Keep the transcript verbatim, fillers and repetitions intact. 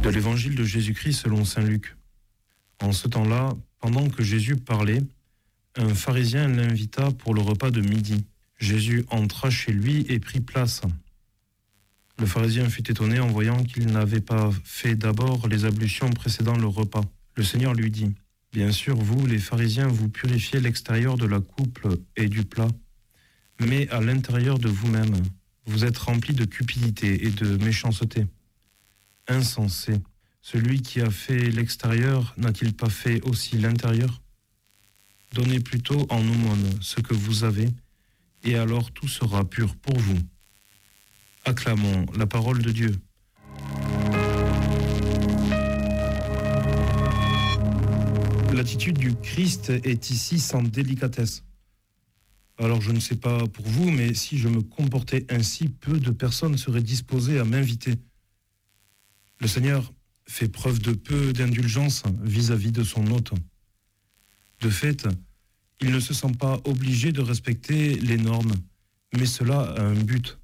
De l'évangile de Jésus-Christ selon saint Luc. En ce temps-là, pendant que Jésus parlait, un pharisien l'invita pour le repas de midi. Jésus entra chez lui et prit place. Le pharisien fut étonné en voyant qu'il n'avait pas fait d'abord les ablutions précédant le repas. Le Seigneur lui dit : « Bien sûr, vous, les pharisiens, vous purifiez l'extérieur de la coupe et du plat, mais à l'intérieur de vous-même, vous êtes remplis de cupidité et de méchanceté. Insensé, celui qui a fait l'extérieur n'a-t-il pas fait aussi l'intérieur ? Donnez plutôt en aumône ce que vous avez, et alors tout sera pur pour vous. » Acclamons la parole de Dieu. L'attitude du Christ est ici sans délicatesse. Alors je ne sais pas pour vous, mais si je me comportais ainsi, peu de personnes seraient disposées à m'inviter. Le Seigneur fait preuve de peu d'indulgence vis-à-vis de son hôte. De fait, il ne se sent pas obligé de respecter les normes, mais cela a un but.